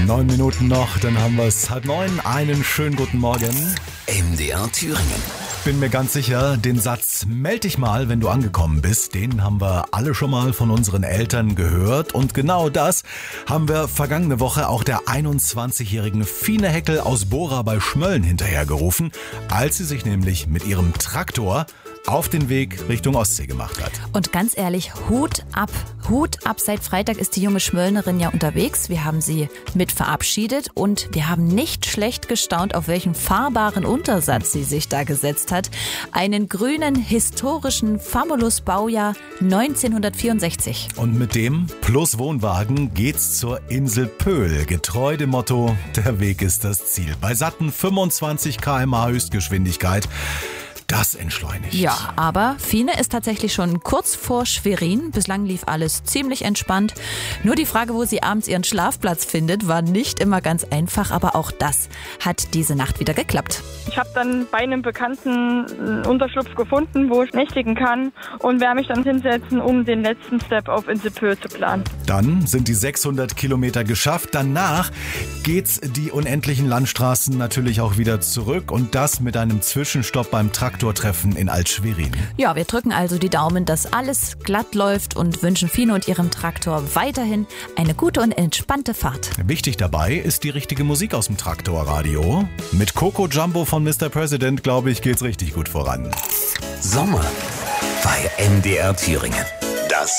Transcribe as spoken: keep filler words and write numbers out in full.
Neun Minuten noch, dann haben wir es halb neun. Einen schönen guten Morgen. M D R Thüringen. Bin mir ganz sicher, den Satz "Meld dich mal, wenn du angekommen bist", den haben wir alle schon mal von unseren Eltern gehört. Und genau das haben wir vergangene Woche auch der einundzwanzigjährigen Fine Heckel aus Bora bei Schmölln hinterhergerufen, als sie sich nämlich mit ihrem Traktor auf den Weg Richtung Ostsee gemacht hat. Und ganz ehrlich, Hut ab, Hut ab. Seit Freitag ist die junge Schmöllnerin ja unterwegs. Wir haben sie mit verabschiedet und wir haben nicht schlecht gestaunt, auf welchen fahrbaren Untersatz sie sich da gesetzt hat. Einen grünen, historischen Famulus-Baujahr neunzehnhundertvierundsechzig. Und mit dem plus Wohnwagen geht's zur Insel Pöhl. Getreu dem Motto, der Weg ist das Ziel. Bei satten fünfundzwanzig Kilometer pro Stunde Höchstgeschwindigkeit. Das entschleunigt. Ja, aber Fine ist tatsächlich schon kurz vor Schwerin. Bislang lief alles ziemlich entspannt. Nur die Frage, wo sie abends ihren Schlafplatz findet, war nicht immer ganz einfach. Aber auch das hat diese Nacht wieder geklappt. Ich habe dann bei einem Bekannten einen Unterschlupf gefunden, wo ich nächtigen kann und werde mich dann hinsetzen, um den letzten Step auf Insel Pöhl zu planen. Dann sind die sechshundert Kilometer geschafft. Danach geht's die unendlichen Landstraßen natürlich auch wieder zurück und das mit einem Zwischenstopp beim Traktortreffen in Alt-Schwerin. Ja, wir drücken also die Daumen, dass alles glatt läuft und wünschen Fine und ihrem Traktor weiterhin eine gute und entspannte Fahrt. Wichtig dabei ist die richtige Musik aus dem Traktorradio. Mit Coco Jumbo von Mister President, glaube ich, geht's richtig gut voran. Sommer bei M D R Thüringen.